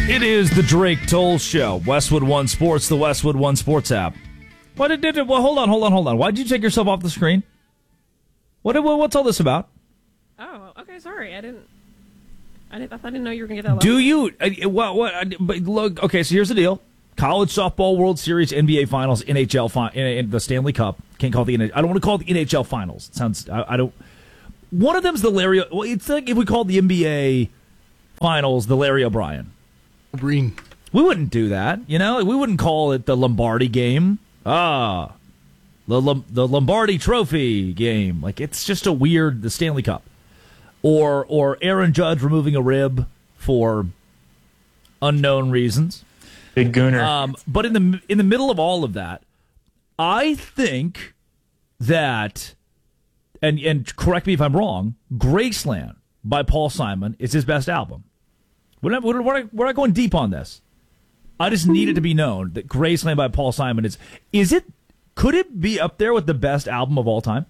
It is the Drake Toll Show. Westwood One Sports, the Westwood One Sports app. Well, hold on. Why did you take yourself off the screen? What's all this about? Oh, okay. Sorry, I didn't know you were gonna get that. Do you? But look. Okay, so here's the deal: College Softball World Series, NBA Finals, NHL in the Stanley Cup. Can't call it the. I don't want to call it the NHL Finals. It sounds. I don't. One of them's the Larry. Well, it's like if we called the NBA Finals the Larry O'Brien. Green. We wouldn't do that, you know. We wouldn't call it the Lombardi game. The Lombardi Trophy game. Like, it's just a weird, the Stanley Cup, or Aaron Judge removing a rib for unknown reasons. Big gooner. But in the middle of all of that, I think that, and correct me if I'm wrong, Graceland by Paul Simon is his best album. We're not going deep on this. I just need it to be known that Graceland by Paul Simon could it be up there with the best album of all time?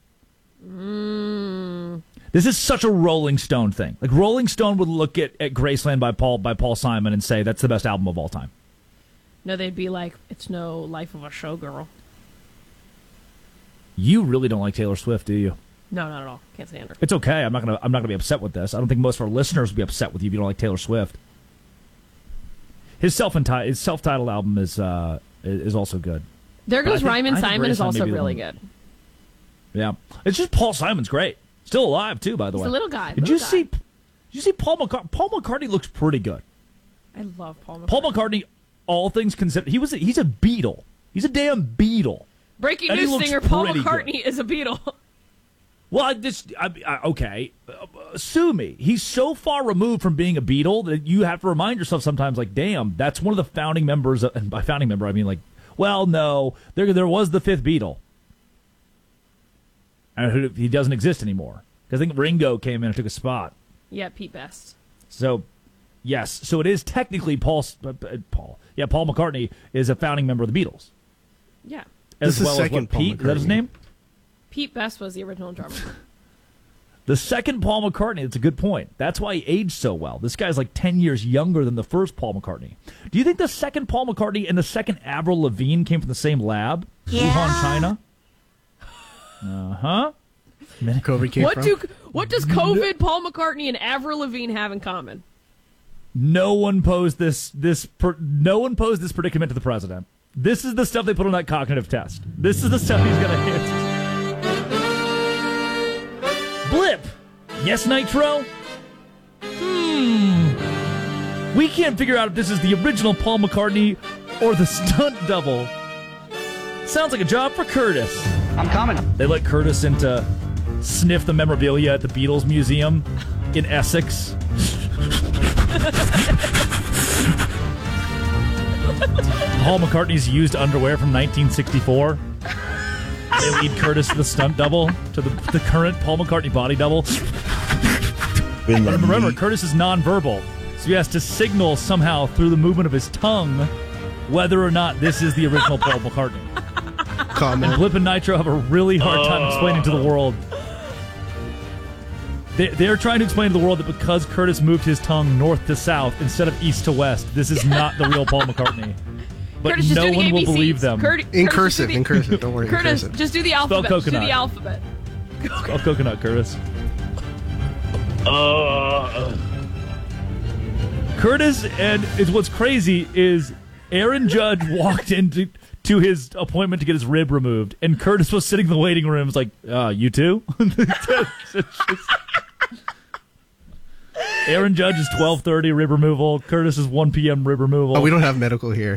This is such a Rolling Stone thing. Like, Rolling Stone would look at Graceland by Paul Simon and say that's the best album of all time. No, they'd be like, it's no Life of a Showgirl. You really don't like Taylor Swift, do you? No, not at all. Can't stand her. It's okay. I'm not gonna be upset with this. I don't think most of our listeners will be upset with you if you don't like Taylor Swift. His self-titled album is also good. There Goes Ryman Simon is also really good. Yeah, it's just Paul Simon's great. Still alive too, by the way. He's a little guy. Did you see Paul McCartney? Paul McCartney looks pretty good. I love Paul McCartney. Paul McCartney, all things considered, he's a Beatle. He's a damn Beatle. Breaking news singer Paul McCartney is a Beatle. Well, okay. Sue me. He's so far removed from being a Beatle that you have to remind yourself sometimes, like, damn, that's one of the founding members. And by founding member, I mean, like, well, no, there was the fifth Beatle. And he doesn't exist anymore. Because I think Ringo came in and took a spot. Yeah, Pete Best. So, yes. So it is technically Paul. Yeah, Paul McCartney is a founding member of the Beatles. Yeah. As well as what, Pete? Is that his name? Pete Best was the original drummer. The second Paul McCartney, that's a good point. That's why he aged so well. This guy's like 10 years younger than the first Paul McCartney. Do you think the second Paul McCartney and the second Avril Lavigne came from the same lab? Yeah. Wuhan, China? Uh-huh. COVID came What does COVID, Paul McCartney, and Avril Lavigne have in common? No one posed this predicament to the president. This is the stuff they put on that cognitive test. This is the stuff he's going to hit. Blip. Yes, Nitro? We can't figure out if this is the original Paul McCartney or the stunt double. Sounds like a job for Curtis. I'm coming. They let Curtis in to sniff the memorabilia at the Beatles Museum in Essex. Paul McCartney's used underwear from 1964. They lead Curtis to the stunt double, to the current Paul McCartney body double. And remember, Curtis is nonverbal, so he has to signal somehow through the movement of his tongue whether or not this is the original Paul McCartney. And Blip and Nitro have a really hard time explaining to the world. They're trying to explain to the world that because Curtis moved his tongue north to south instead of east to west, this is not the real Paul McCartney. But Curtis, no one will believe them. In cursive, don't worry. Curtis, just do the alphabet. Spell coconut. Do the alphabet. Spell coconut, Curtis. Curtis, and what's crazy is Aaron Judge walked into his appointment to get his rib removed, and Curtis was sitting in the waiting room. Was like, you too? Aaron Judge is 12:30 rib removal. Curtis is 1 p.m. rib removal. Oh, we don't have medical here.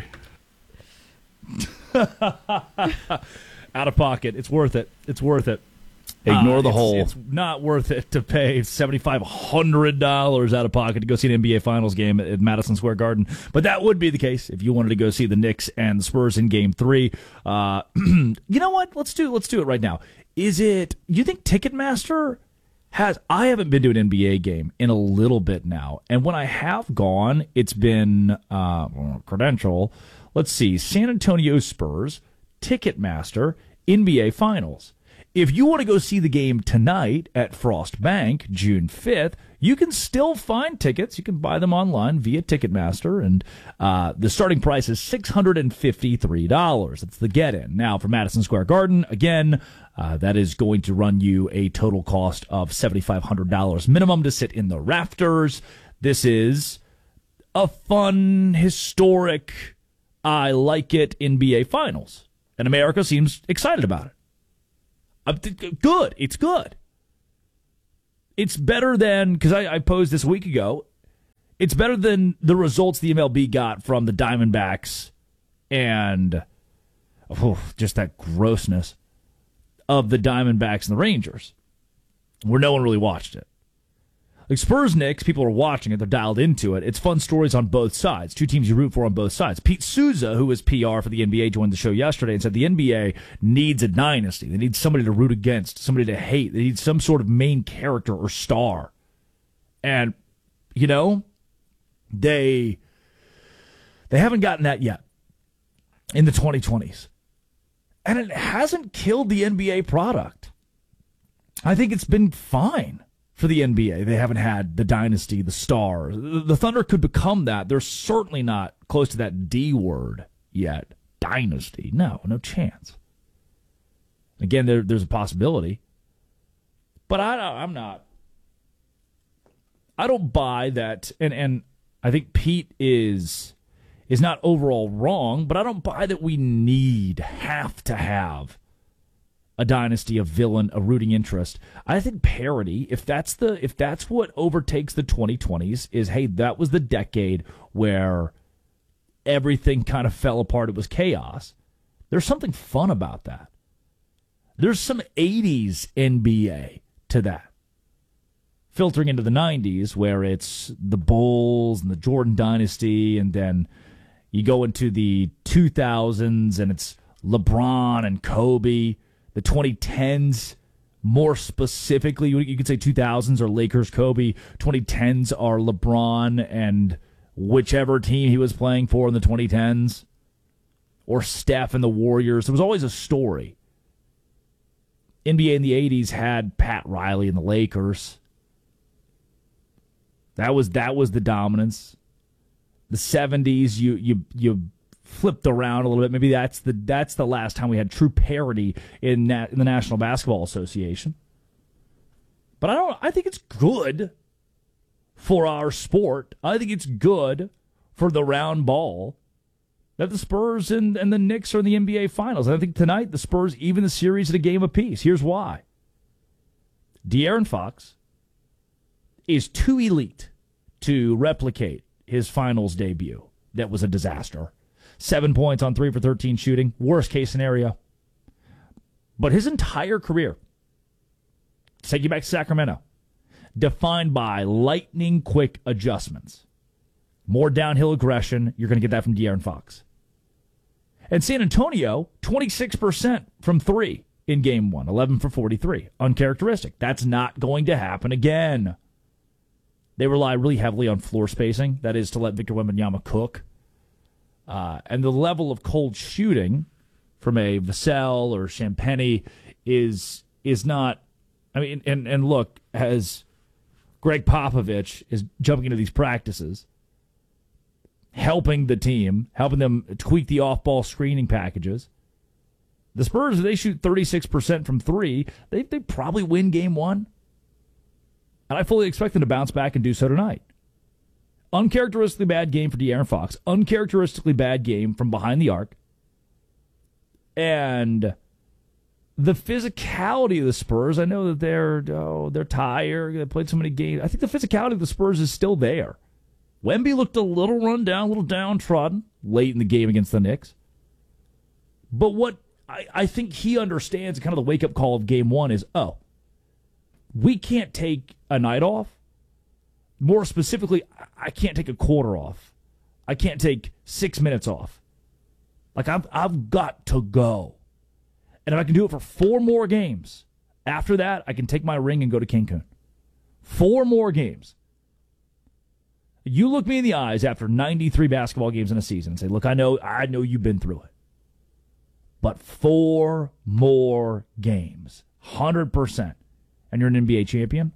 Out of pocket. It's worth it. It's worth it. Ignore the hole. It's not worth it to pay $7,500 out of pocket to go see an NBA Finals game at Madison Square Garden. But that would be the case if you wanted to go see the Knicks and the Spurs in Game 3. You know what? Let's do it right now. You think Ticketmaster has... I haven't been to an NBA game in a little bit now. And when I have gone, it's been credential. Let's see. San Antonio Spurs, Ticketmaster, NBA Finals. if you want to go see the game tonight at Frost Bank, June 5th, you can still find tickets. You can buy them online via Ticketmaster, and the starting price is $653. That's the get-in. Now, for Madison Square Garden, again, that is going to run you a total cost of $7,500 minimum to sit in the rafters. This is a fun, historic, I like it NBA Finals, and America seems excited about it. Good. It's good. It's better than, because I posed this a week ago, it's better than the results the MLB got from the Diamondbacks and just that grossness of the Diamondbacks and the Rangers, where no one really watched it. Like Spurs Knicks, people are watching it. They're dialed into it. It's fun stories on both sides. Two teams you root for on both sides. Pete Souza, who was PR for the NBA, joined the show yesterday and said the NBA needs a dynasty. They need somebody to root against, somebody to hate. They need some sort of main character or star. And, you know, they haven't gotten that yet in the 2020s. And it hasn't killed the NBA product. I think it's been fine for the NBA. They haven't had the dynasty, the star. The Thunder could become that. They're certainly not close to that D word yet. Dynasty. No chance. Again, there's a possibility. But I'm not. I don't buy that. And I think Pete is not overall wrong, but I don't buy that we have to have a dynasty, a villain, a rooting interest. I think parity, if that's what overtakes the 2020s, is, hey, that was the decade where everything kind of fell apart. It was chaos. There's something fun about that. There's some 80s NBA to that. Filtering into the 90s, where it's the Bulls and the Jordan dynasty, and then you go into the 2000s and it's LeBron and Kobe. The 2010s, more specifically, you could say 2000s are Lakers, Kobe. 2010s are LeBron and whichever team he was playing for in the 2010s. Or Steph and the Warriors. There was always a story. NBA in the 80s had Pat Riley and the Lakers. That was the dominance. The 70s, you flipped around a little bit. Maybe that's the last time we had true parity in the National Basketball Association. But I think it's good for our sport. I think it's good for the round ball that the Spurs and the Knicks are in the NBA Finals. And I think tonight the Spurs even the series at a game apiece. Here's why. De'Aaron Fox is too elite to replicate his Finals debut. That was a disaster. 7 points on 3 for 13 shooting. Worst case scenario. But his entire career, take you back to Sacramento, defined by lightning quick adjustments. More downhill aggression. You're going to get that from De'Aaron Fox. And San Antonio, 26% from 3 in game 1. 11 for 43. Uncharacteristic. That's not going to happen again. They rely really heavily on floor spacing. That is to let Victor Wembanyama cook. And the level of cold shooting from a Vassell or Champagny is not. I mean, and look, as Greg Popovich is jumping into these practices, helping the team, helping them tweak the off-ball screening packages. The Spurs, if they shoot 36% from 3, they probably win game 1. And I fully expect them to bounce back and do so tonight. Uncharacteristically bad game for De'Aaron Fox. Uncharacteristically bad game from behind the arc. And the physicality of the Spurs, I know that they're tired. They played so many games. I think the physicality of the Spurs is still there. Wemby looked a little run down, a little downtrodden late in the game against the Knicks. But what I think he understands, kind of the wake-up call of game 1 is, we can't take a night off. More specifically, I can't take a quarter off. I can't take 6 minutes off. Like, I've got to go. And if I can do it for 4 more games, after that, I can take my ring and go to Cancun. 4 more games. You look me in the eyes after 93 basketball games in a season and say, look, I know you've been through it. But 4 more games. 100%, and you're an NBA champion,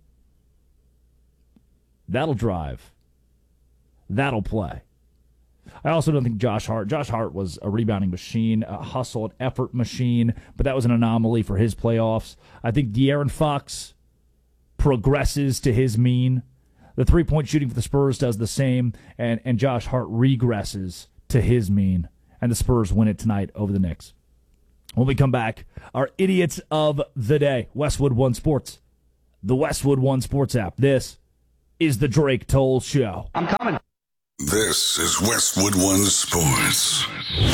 that'll drive. That'll play. I also don't think Josh Hart was a rebounding machine, a hustle and effort machine, but that was an anomaly for his playoffs. I think De'Aaron Fox progresses to his mean. The three-point shooting for the Spurs does the same, and Josh Hart regresses to his mean, and the Spurs win it tonight over the Knicks. When we come back, our idiots of the day, Westwood One Sports, the Westwood One Sports app. This is the Drake Toll Show. I'm coming. This is Westwood One Sports.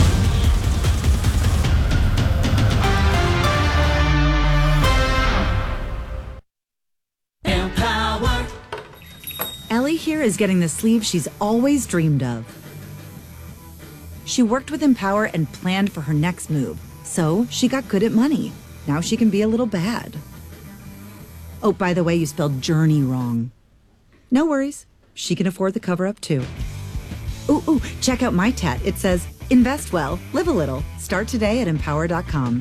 Empower. Ellie here is getting the sleeve she's always dreamed of. She worked with Empower and planned for her next move, so she got good at money. Now she can be a little bad. Oh, by the way, you spelled journey wrong. No worries. She can afford the cover-up, too. Ooh, check out my tat. It says, invest well, live a little. Start today at empower.com.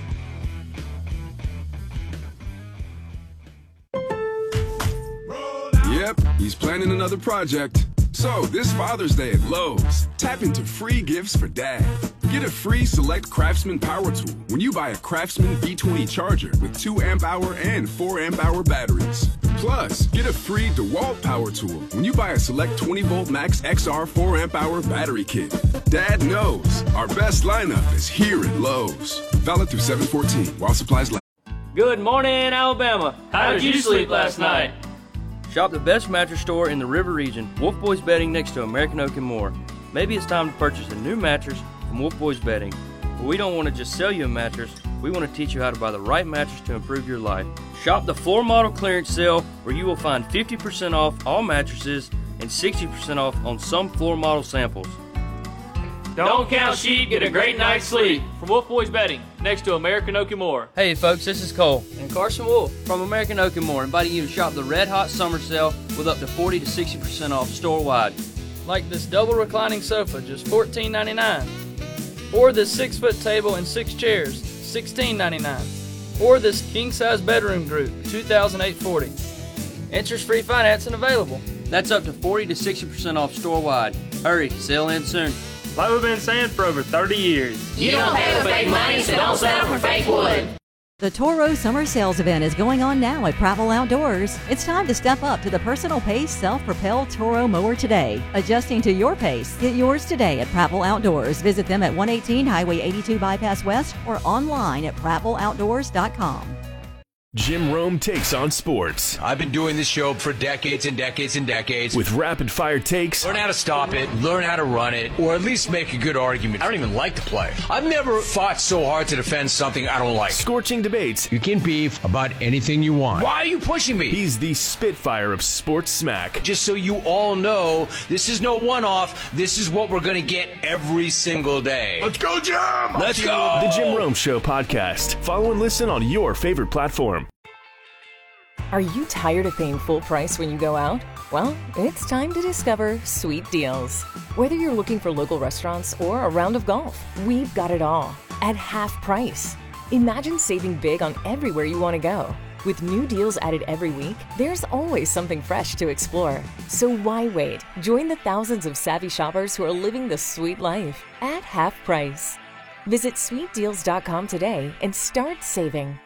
Yep, he's planning another project. So, this Father's Day at Lowe's, tap into free gifts for Dad. Get a free Select Craftsman power tool when you buy a Craftsman B20 charger with 2 amp-hour and 4 amp-hour batteries. Plus, get a free DeWalt power tool when you buy a Select 20-volt Max XR 4 amp-hour battery kit. Dad knows our best lineup is here at Lowe's. Valid through 7/14 while supplies last. Good morning, Alabama. How did you sleep last night? Shop the best mattress store in the River region, Wolf Boys Bedding next to American Oak and more. Maybe it's time to purchase a new mattress from Wolf Boys Bedding. But we don't want to just sell you a mattress, we want to teach you how to buy the right mattress to improve your life. Shop the floor model clearance sale where you will find 50% off all mattresses and 60% off on some floor model samples. Don't count sheep, get a great night's sleep. From Wolf Boys Bedding, next to American Oak and More. Hey folks, this is Cole and Carson Wolf from American Oak and More, inviting you to shop the Red Hot Summer Sale with up to 40 to 60% off store-wide. Like this double reclining sofa, just $14.99. Or this 6-foot table and 6 chairs, $16.99. Or this king-size bedroom group, $2,840. Interest-free financing available. That's up to 40 to 60% off store-wide. Hurry, sale ends soon. Like we've been saying for over 30 years. You don't pay with fake money, so don't settle for fake wood. The Toro Summer Sales event is going on now at Prattville Outdoors. It's time to step up to the personal pace self-propelled Toro mower today. Adjusting to your pace, get yours today at Prattville Outdoors. Visit them at 118 Highway 82 Bypass West or online at prattvilleoutdoors.com. Jim Rome takes on sports. I've been doing this show for decades and decades and decades. With rapid-fire takes. Learn how to stop it, learn how to run it, or at least make a good argument. I don't even like to play. I've never fought so hard to defend something I don't like. Scorching debates. You can beef about anything you want. Why are you pushing me? He's the Spitfire of sports smack. Just so you all know, this is no one-off. This is what we're going to get every single day. Let's go, Jim! Let's go! The Jim Rome Show podcast. Follow and listen on your favorite platform. Are you tired of paying full price when you go out? Well, it's time to discover Sweet Deals. Whether you're looking for local restaurants or a round of golf, we've got it all at half price. Imagine saving big on everywhere you want to go. With new deals added every week, there's always something fresh to explore. So why wait? Join the thousands of savvy shoppers who are living the sweet life at half price. Visit sweetdeals.com today and start saving.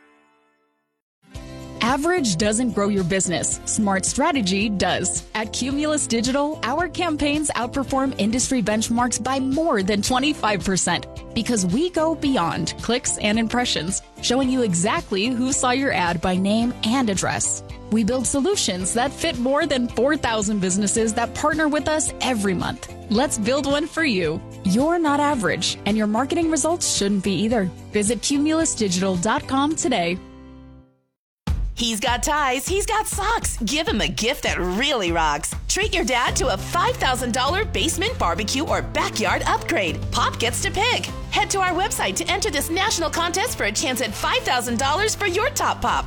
Average doesn't grow your business. Smart strategy does. At Cumulus Digital, our campaigns outperform industry benchmarks by more than 25% because we go beyond clicks and impressions, showing you exactly who saw your ad by name and address. We build solutions that fit more than 4,000 businesses that partner with us every month. Let's build one for you. You're not average, and your marketing results shouldn't be either. Visit cumulusdigital.com today. He's got ties, he's got socks. Give him a gift that really rocks. Treat your dad to a $5,000 basement barbecue or backyard upgrade. Pop gets to pick. Head to our website to enter this national contest for a chance at $5,000 for your top pop.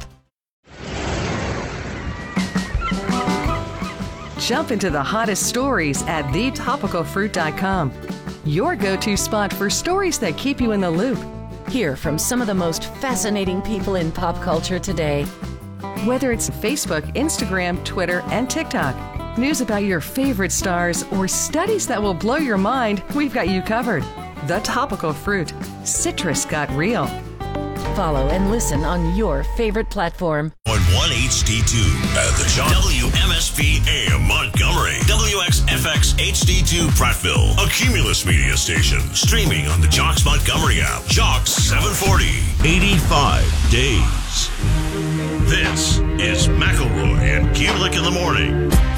Jump into the hottest stories at thetopicalfruit.com. Your go-to spot for stories that keep you in the loop. Hear from some of the most fascinating people in pop culture today. Whether it's Facebook, Instagram, Twitter, and TikTok, news about your favorite stars, or studies that will blow your mind, we've got you covered. The Topical Fruit. Citrus got real. Follow and listen on your favorite platform. On 1HD2 at the Jock. WMSP AM Montgomery. WXFX HD2 Prattville. A Cumulus Media station. Streaming on the Jocks Montgomery app. Jocks 740. 85 days. This is McElroy and Kulik in the morning.